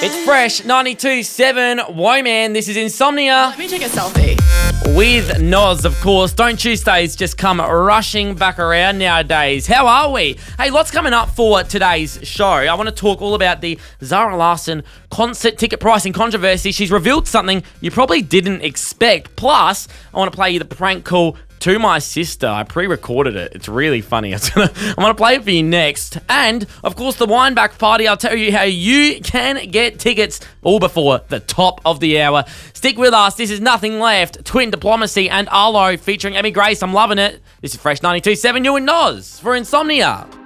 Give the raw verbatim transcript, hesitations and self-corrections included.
It's Fresh ninety-two point seven. Whoa, man, this is Insomnia. Let me take a selfie. With Noz, of course. Don't Tuesdays just come rushing back around nowadays? How are we? Hey, lots coming up for today's show. I want to talk all about the Zara Larsson concert ticket pricing controversy. She's revealed something you probably didn't expect. Plus, I want to play you the prank call to my sister. I pre-recorded it. It's really funny. I'm gonna, I'm gonna play it for you next. And, of course, the Wineback Party. I'll tell you how you can get tickets all before the top of the hour. Stick with us. This is Nothing Left, Twin Diplomacy, and Arlo featuring Emmy Grace. I'm loving it. This is Fresh ninety-two point seven. You and Noz for Insomnia.